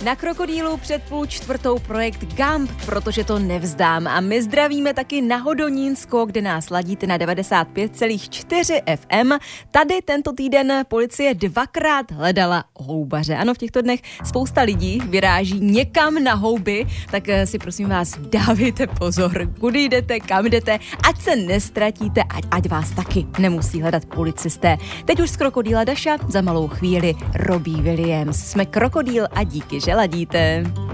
Na Krokodýlu před 3:30 projekt Gump, protože to nevzdám. A my zdravíme taky na Hodonínsko, kde nás ladíte na 95,4 FM. Tady tento týden policie 2krát hledala houbaře. Ano, v těchto dnech spousta lidí vyráží někam na houby, tak si prosím vás dávejte pozor, kudy jdete, kam jdete, ať se nestratíte, ať vás taky nemusí hledat policisté. Teď už z Krokodýla Daša, za malou chvíli Robbie Williams. Jsme Krokodýl a díky, že ladíte.